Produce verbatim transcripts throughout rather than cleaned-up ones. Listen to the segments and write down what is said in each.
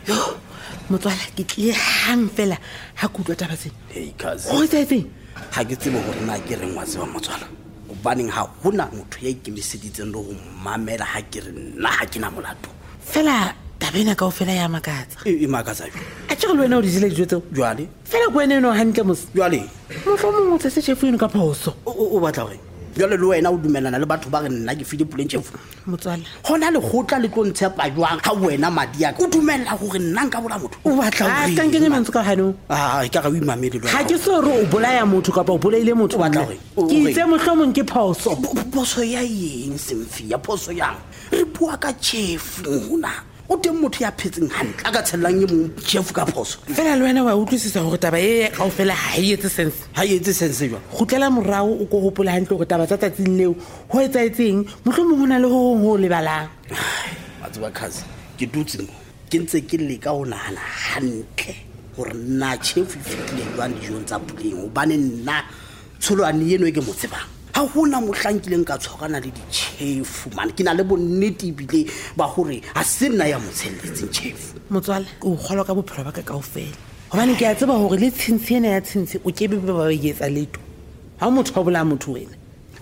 motswala ke tle hang fela ha kutlwa taba tse hey cousin o tsetse ha ke tsebe hore na ke reng wa tseba motswala o baneng ha hona motho ya ikemiseditseng le go mamela ha ke re nna ha ke na molato fela tabena ka o fela ya makatsa e makatsa a tshego le wena o di dile dijo tseo jwale fela go ene no hantle mos jwale motho mo motse se chefu eno ka phoso o batla gore jwale le wena o dumelana le batho ba re nna ke file puleng chefu motswala hona le gotla le tlo ntshepa jwang ha wena madi ya o dumella gore nna nka bola motho o batla a ka nkenye mantse ka hano ah e ka ga o imamele ha ke so re o bolaya motho ka ba o bolaile motho batla gore ke itse mohlomong ke phoso phoso ya eng semfi ya phoso yang re bua ka chefu hona o teng motho ya phetseng hantle a ka tshellang ye mo chefu ka phoso fela le wena wa utlwisisa gore taba e ka o fela ha e etse sense ha e etse sense jwa gutlela morao o go gopola hantle gore taba tsa tsatsing leo ho etsa etseng mohlomong hona le ho ho lebalang a tswa khazi ke dutse mo ke ntse ke le ka o nahana hantle gore nna chefu fitile jwa dijong tsa puleng o bane nna tsholwane eno e ke mo tsebang ha hona mohlankileng ka tshogana le ditšhefu man ke na le bonnete bile ba gore a se nna ya motshelletseng tšhefu motswala o kgolwa ka bophelo ba ka kaofela gobane ke a tseba gore le tshintshi ena ya tshintshi o kebe ba ba etsa leto ha motho wa bola motho wena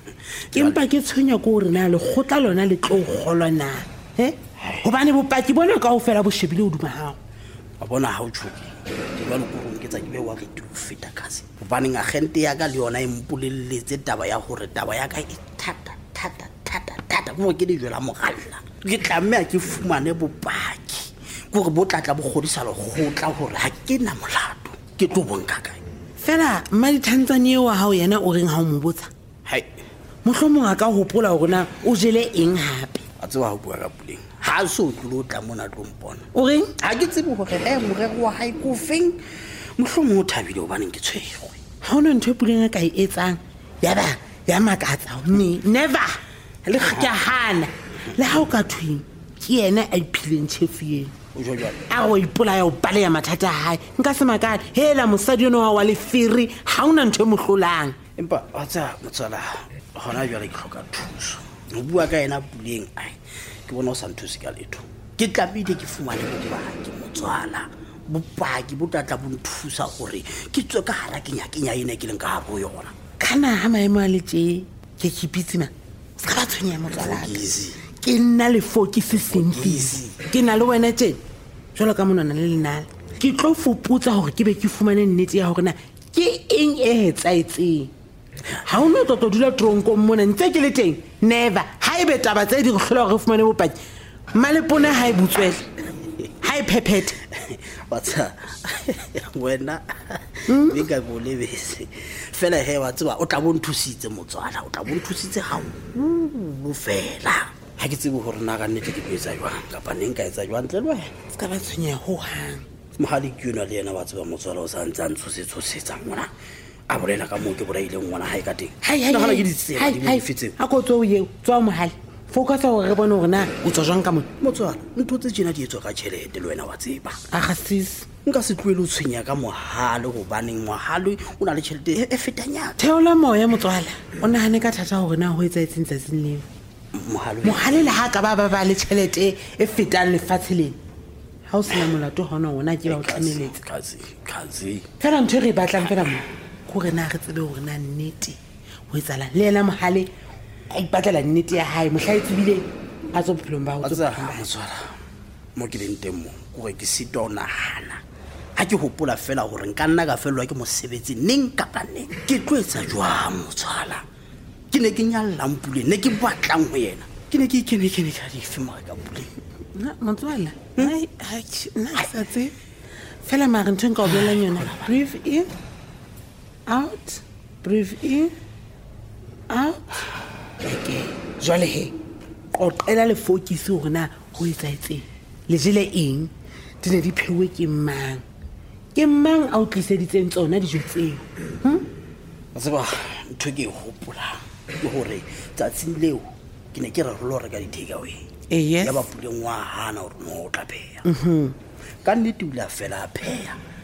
ke mpa ke tshwenya ko gore na le gotla lona le tlo golwa na he gobane bopaki bona kaofela bo shebile o duma hao wa bona ha o tshoke ke ba le go ke tsa ke be wa re tu feta kasi baneng agente ya ka le yona e mpoleletse taba ya gore taba ya ka e thata thata thata thata go ke di jela mogalla ke tlamme a ke fumane bopaki gore bo tlatla bo godisa le gotla gore ha ke na molato ke tlo bonka kae fela mma dithantsane wa hao yena o reng ha o mo botsa hai mohlomong a ka hopola gore na o jele eng hape a tswa ho bua ka puleng ha so tlo tla mona tlo mpona o reng ha ke tsebe gore e morero wa hae ko feng mohlomong o thabile o baneng ke tshwego ha ona ntho e puleng a ka e etsang ya ba ya makatsa me never le ga hana le ha o ka thweng ke yena a iphileng chefu eno o jwa a o ipola ya o bale ya mathata hae nka se makane hela mosadi ono wa le firi ha ona ntho e mohlolang empa wa tsa motswala hona jwale ke hloka thuso o bua ka ena puleng ai ke bona o sa nthusi ka letho ke tlabile ke fumane bopaki motswala bopaki bo tlatla bo nthusa gore ke tswe ka hara kenya kenya ene ke leng ka bo yona kana ha maemo a le tse ke kipitsima se ka tshwenya motswala ke nna le focus simple ke na le wena tse jwalo ka monana le lenala ke tlo fuputsa gore ke be ke fumane nnete ya gore na ke eng e etsaetseng ha o no tlo dula tronko mona ntse ke le teng never ha e be taba tse di go hlola gore fumane bopaki malepona ha e butswele ha e phephethe watsa wena be ka go lebese fela he wa tswa o tla bo nthusitse motswala o tla bo nthusitse ha o fela ha ke tsebe gore na ga nnete ke betsa jwang kapa neng ka etsa jwang tle le wena se ka ba tshwenya ho hang mohali ke yona le yena wa tswa motswala o sa ntsa ntshosetse tsetsa ngwana a bolela ka mo ke boraile ngwana ha e ka teng na gana ke ditsela di mo fitseng a go tswa o yeo tswa mohali focus gore re bone gore na o tswa jang ka mona motswala ntho tse tsena di etswa ka tšhelete le wena wa tseba a ga sis nka se tloele o tshwenya ka mohale go baneng mohale o na le tšhelete e fetanyana theola moya motswala o nagane ka thata gore na go etsa etseng tsatsing leo mohale le ha ka ba ba ba le tšhelete e fetang lefatshe lena ha o sena molato gona ona ke ba o tlameletse kazi kazi fela ntho e re e batlang fela mo gore na re tsebe gore na nnete o etsalang le ena mohale a ipatlela nnete ya hae mohla e tsebile a tswa bophelong ba go motswala mo ke leng teng mo gore ke sita o nagana ha ke hopola fela gore nka nna ka felwa ke mosebetsi neng kapa neng ke tlo etsa jwang motswala ke ne ke nyallang puleng ne ke batlang ho yena ke ne ke ikene kene ka dife mo ka puleng na motswala ai ha na sa tse fela mare ntho nka o bolelang yona breathe in out breathe in out okay jwale he qoqela le focus gore na go etsaetseng le jele eng di ne di phewe ke mang ke mang a o tliseditseng tsona dijo tseo hm tseba ntho ke hopola ke hore tsatsing leo ke ne ke re lo reka di take away eh yes ya ba puleng wa hana hore no o tla pheya mhm ka nnete o la fela pheya